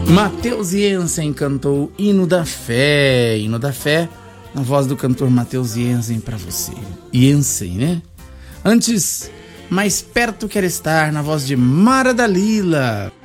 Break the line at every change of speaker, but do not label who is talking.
Matheus Jensen cantou Hino da Fé. Hino da Fé, na voz do cantor Matheus Jensen pra você. Jensen, né? Antes, Mais Perto Quero Estar, na voz de Mara Dalila.